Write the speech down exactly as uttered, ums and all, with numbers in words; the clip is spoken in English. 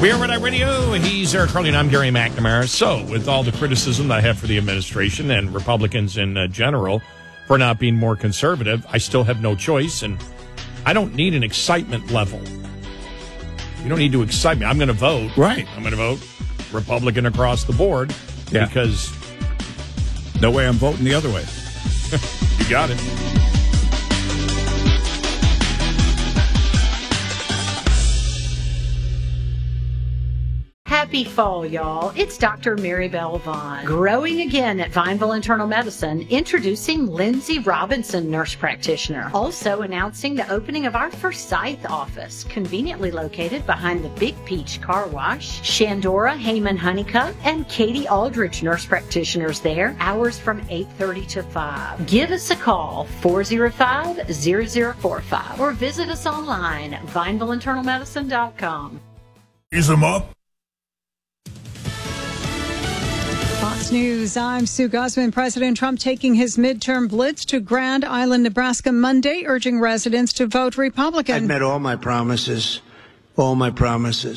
We are Red Eye Radio. He's Eric Carly, and I'm Gary McNamara. So, with all the criticism that I have for the administration and Republicans in uh, general for not being more conservative, I still have no choice, and I don't need an excitement level. You don't need to excite me. I'm going to vote. Right. I'm going to vote Republican across the board yeah. because... No way I'm voting the other way. You got it. Happy fall, y'all. It's Doctor Mary Bell Vaughn. Growing again at Vineville Internal Medicine, introducing Lindsay Robinson, nurse practitioner. Also announcing the opening of our Forsyth office, conveniently located behind the Big Peach Car Wash. Shandora Heyman Honeycutt and Katie Aldridge, nurse practitioners there. Hours from eight thirty to five. Give us a call, four oh five, zero zero four five, or visit us online at vineville internal medicine dot com. Ease them up. Fox News, I'm Sue Guzman. President Trump taking his midterm blitz to Grand Island, Nebraska Monday, urging residents to vote Republican. I've met all my promises, all my promises.